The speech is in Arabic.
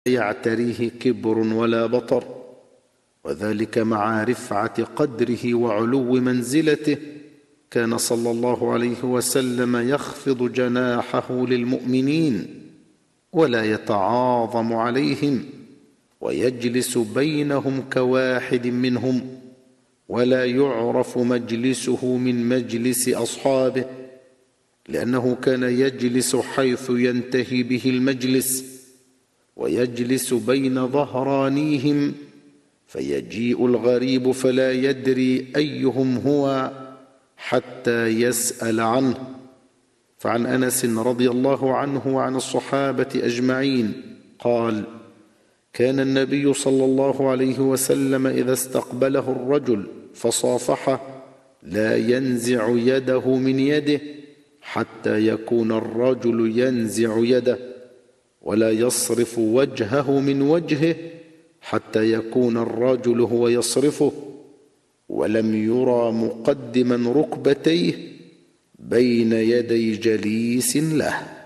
يعتريه كبر ولا بطر، وذلك مع رفعة قدره وعلو منزلته. كان صلى الله عليه وسلم يخفض جناحه للمؤمنين ولا يتعاظم عليهم، ويجلس بينهم كواحد منهم، ولا يعرف مجلسه من مجلس أصحابه، لأنه كان يجلس حيث ينتهي به المجلس، ويجلس بين ظهرانيهم، فيجيء الغريب فلا يدري أيهم هو حتى يسأل عنه. فعن أنس رضي الله عنه وعن الصحابة أجمعين قال: كان النبي صلى الله عليه وسلم إذا استقبله الرجل فصافحه لا ينزع يده من يده حتى يكون الرجل ينزع يده، ولا يصرف وجهه من وجهه حتى يكون الرجل هو يصرفه، ولم يرى مقدما ركبتيه بين يدي جليس له.